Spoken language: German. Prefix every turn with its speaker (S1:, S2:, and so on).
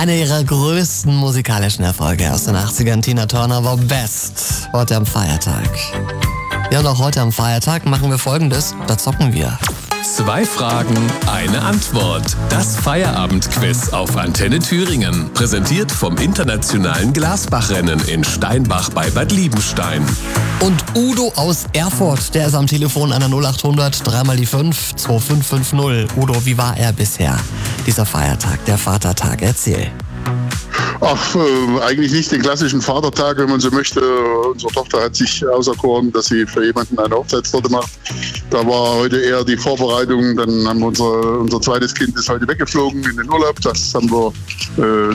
S1: Einer ihrer größten musikalischen Erfolge aus den 80ern, Tina Turner, war Best. Heute am Feiertag. Ja, und auch heute am Feiertag machen wir Folgendes, da zocken wir.
S2: 2 Fragen, eine Antwort. Das Feierabendquiz auf Antenne Thüringen. Präsentiert vom Internationalen Glasbachrennen in Steinbach bei Bad Liebenstein.
S1: Und Udo aus Erfurt, der ist am Telefon an der 0800 3 mal die 5 2550. Udo, wie war er bisher? Dieser Feiertag, der Vatertag, erzähl.
S3: Ach, eigentlich nicht den klassischen Vatertag, wenn man so möchte. Unsere Tochter hat sich auserkoren, dass sie für jemanden eine Hochzeitstorte macht. Da war heute eher die Vorbereitung. Dann haben wir unser zweites Kind ist heute weggeflogen in den Urlaub. Das haben wir